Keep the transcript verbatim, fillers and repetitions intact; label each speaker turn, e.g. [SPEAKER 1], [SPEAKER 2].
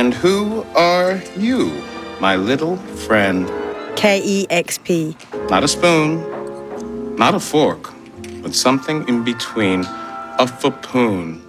[SPEAKER 1] And who are you, my little friend?
[SPEAKER 2] K E X P.
[SPEAKER 1] Not a spoon, not a fork, but something in between. A fapoon.